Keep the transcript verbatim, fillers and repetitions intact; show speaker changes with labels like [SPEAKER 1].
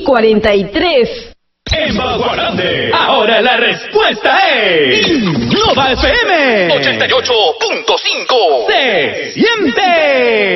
[SPEAKER 1] y cuarenta y tres.
[SPEAKER 2] En Baguarande, ahora la respuesta es Innova F M
[SPEAKER 3] ochenta y ocho punto cinco.
[SPEAKER 2] Se siente.